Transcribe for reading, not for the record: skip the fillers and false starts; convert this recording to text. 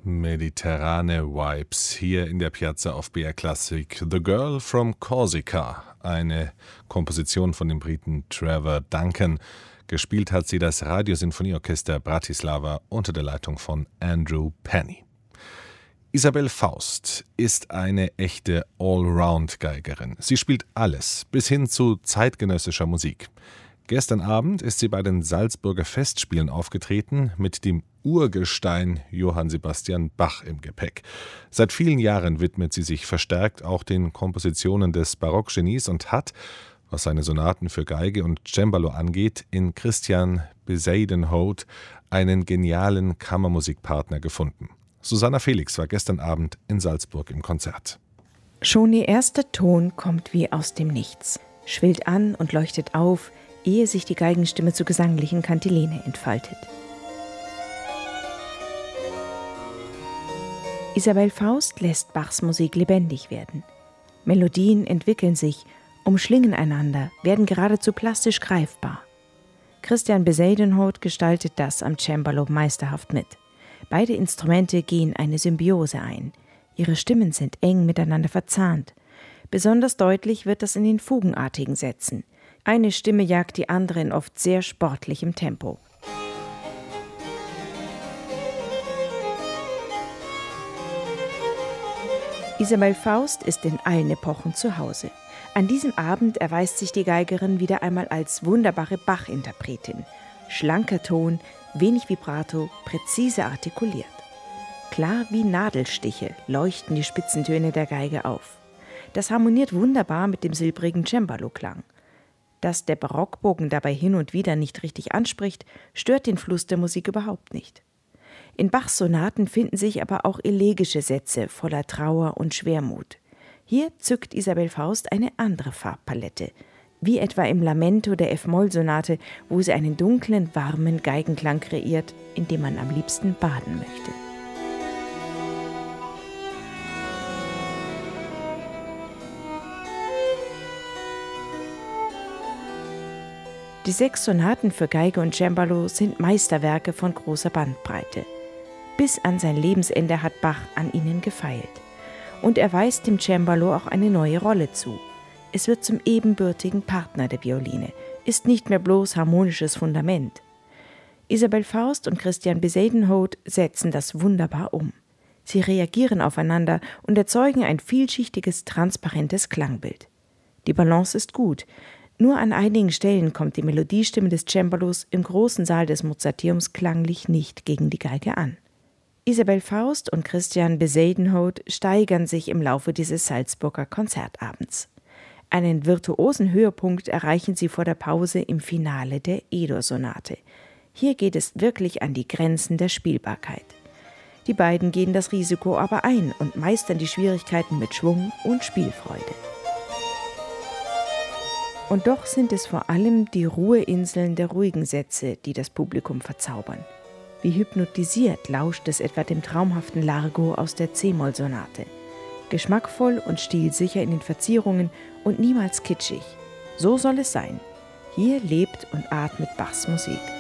Mediterrane Vibes hier in der Piazza auf BR Classic. The Girl from Corsica, eine Komposition von dem Briten Trevor Duncan. Gespielt hat sie das Radiosinfonieorchester Bratislava unter der Leitung von Andrew Penny. Isabelle Faust ist eine echte Allround-Geigerin. Sie spielt alles, bis hin zu zeitgenössischer Musik. Gestern Abend ist sie bei den Salzburger Festspielen aufgetreten mit dem Urgestein Johann Sebastian Bach im Gepäck. Seit vielen Jahren widmet sie sich verstärkt auch den Kompositionen des Barockgenies und hat, was seine Sonaten für Geige und Cembalo angeht, in Christian Bezuidenhout einen genialen Kammermusikpartner gefunden. Susanna Felix war gestern Abend in Salzburg im Konzert. Schon ihr erster Ton kommt wie aus dem Nichts, schwillt an und leuchtet auf, ehe sich die Geigenstimme zur gesanglichen Kantilene entfaltet. Isabelle Faust lässt Bachs Musik lebendig werden. Melodien entwickeln sich, umschlingen einander, werden geradezu plastisch greifbar. Christian Bezuidenhout gestaltet das am Cembalo meisterhaft mit. Beide Instrumente gehen eine Symbiose ein. Ihre Stimmen sind eng miteinander verzahnt. Besonders deutlich wird das in den fugenartigen Sätzen. Eine Stimme jagt die andere in oft sehr sportlichem Tempo. Isabelle Faust ist in allen Epochen zu Hause. An diesem Abend erweist sich die Geigerin wieder einmal als wunderbare Bach-Interpretin. Schlanker Ton, wenig Vibrato, präzise artikuliert. Klar wie Nadelstiche leuchten die Spitzentöne der Geige auf. Das harmoniert wunderbar mit dem silbrigen Cembalo-Klang. Dass der Barockbogen dabei hin und wieder nicht richtig anspricht, stört den Fluss der Musik überhaupt nicht. In Bachs Sonaten finden sich aber auch elegische Sätze voller Trauer und Schwermut. Hier zückt Isabelle Faust eine andere Farbpalette, wie etwa im Lamento der F-Moll-Sonate, wo sie einen dunklen, warmen Geigenklang kreiert, in dem man am liebsten baden möchte. Die 6 Sonaten für Geige und Cembalo sind Meisterwerke von großer Bandbreite. Bis an sein Lebensende hat Bach an ihnen gefeilt. Und er weist dem Cembalo auch eine neue Rolle zu. Es wird zum ebenbürtigen Partner der Violine, ist nicht mehr bloß harmonisches Fundament. Isabelle Faust und Christian Bezuidenhout setzen das wunderbar um. Sie reagieren aufeinander und erzeugen ein vielschichtiges, transparentes Klangbild. Die Balance ist gut. Nur an einigen Stellen kommt die Melodiestimme des Cembalos im großen Saal des Mozarteums klanglich nicht gegen die Geige an. Isabelle Faust und Christian Bezuidenhout steigern sich im Laufe dieses Salzburger Konzertabends. Einen virtuosen Höhepunkt erreichen sie vor der Pause im Finale der E-Dur-Sonate. Hier geht es wirklich an die Grenzen der Spielbarkeit. Die beiden gehen das Risiko aber ein und meistern die Schwierigkeiten mit Schwung und Spielfreude. Und doch sind es vor allem die Ruheinseln der ruhigen Sätze, die das Publikum verzaubern. Wie hypnotisiert lauscht es etwa dem traumhaften Largo aus der C-Moll-Sonate. Geschmackvoll und stilsicher in den Verzierungen und niemals kitschig. So soll es sein. Hier lebt und atmet Bachs Musik.